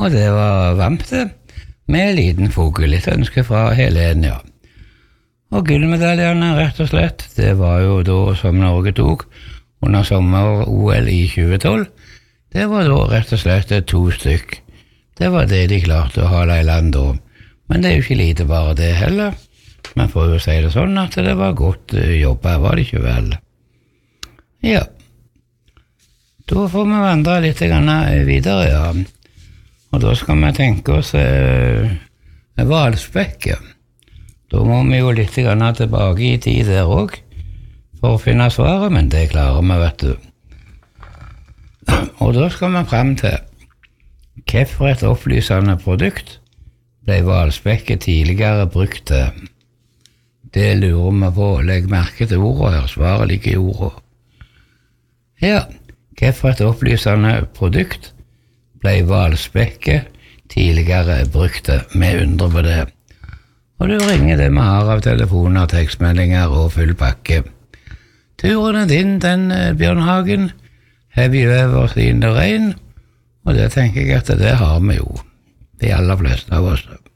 og det var varmt det, med liten fogel, litt ønske fra Helene, ja. Og gullmedaljene, rett og slett, det var jo da som Norge tok under sommer-OL i 2012. Det var da rett og slett 2 stykk. Det var det de klarte å hale i land da. Men det er jo ikke lite bare det heller. Man får jo si det sånn at det var godt jobbet, var det ikke vel? Ja. Da får vi vandre litt videre, ja. Og da skal vi tenke oss Hvalspekket. Da må vi jo litt tilbake i tid der også, for å finne svaret, men det klarer vi, vet du. Og da skal vi frem til hvorfor et opplysende produkt ble hvalspekket tidligere brukt til. Det lurer vi på. Legg merke til ordet her, svaret ligger i ordet. Ja, hvorfor et opplysende produkt ble hvalspekket tidligere brukt til? Vi undrer på det. Og du ringer det vi har av telefoner, tekstmeldinger og full pakke. Turen er din, den Bjørn Hagen. Har vi øverst inn det regn? Og det tenker jeg at det har vi jo. De aller fleste av oss.